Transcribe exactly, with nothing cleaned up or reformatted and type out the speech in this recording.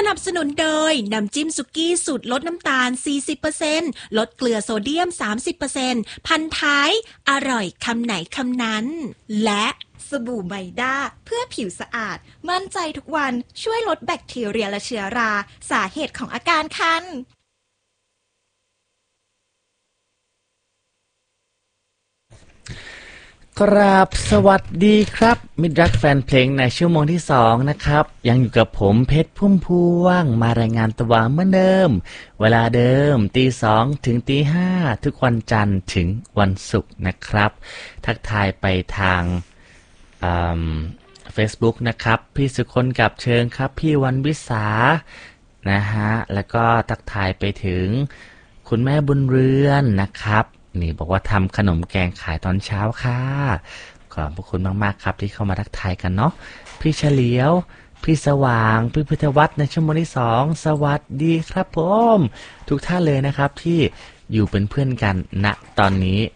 นับสนุนโดยน้ำจิ้มสุกี้สูตรลดน้ำตาล สี่สิบเปอร์เซ็นต์ ลดเกลือโซเดียม สามสิบเปอร์เซ็นต์ พันท้ายอร่อยคำไหนคำนั้นและสบู่ไมด้าเพื่อผิวสะอาดมั่นใจทุกวันช่วยลดแบคทีเรียและเชื้อราสาเหตุของอาการคันกราบสวัสดีครับมิตรรักแฟนเพลงในชั่วโมงที่สองนะครับยังอยู่กับผมเพชรพุ่มพวงมารายงานตัวเหมือนเดิมเวลาเดิมตีสองถึงตีห้าทุกวันจันทร์ถึงวันศุกร์นะครับทักทายไปทางเฟซบุ๊กนะครับพี่สุคนกับเชิงครับพี่วันวิสานะฮะแล้วก็ทักทายไปถึงคุณแม่บุญเรือนนะครับนี่บอกว่าทำขนมแกงขายตอนเช้าค่ะขอบพระคุณมากๆครับที่เข้ามาทักทายกันเนาะพี่เฉลียวพี่สว่างพี่พุทธวัฒน์ในชั่วโมงที่สองสวัสดีครับผมทุกท่านเลยนะครับที่อยู่เป็นเพื่อนกันณตอนนี้